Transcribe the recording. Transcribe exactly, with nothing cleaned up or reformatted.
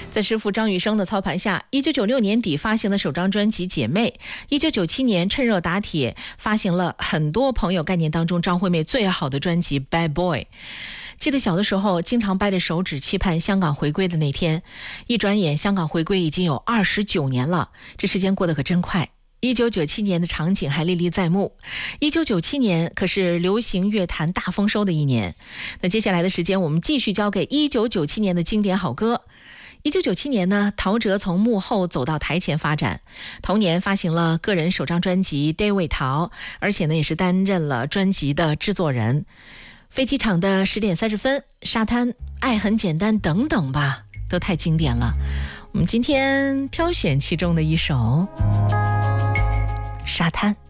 在师傅张雨生的操盘下，一九九六年底发行的首张专辑《姐妹》，一九九七年趁热打铁发行了很多朋友概念当中张惠妹最好的专辑《Bad Boy》。记得小的时候经常掰着手指期盼香港回归的那天，一转眼香港回归已经有二十九年了，这时间过得可真快。一九九七年的场景还历历在目，一九九七年可是流行乐坛大丰收的一年。那接下来的时间我们继续交给一九九七年的经典好歌。一九九七年呢，陶喆从幕后走到台前发展，同年发行了个人首张专辑《David 陶》，而且呢也是担任了专辑的制作人。飞机场的十点三十分，沙滩，爱很简单等等吧，都太经典了。我们今天挑选其中的一首沙滩。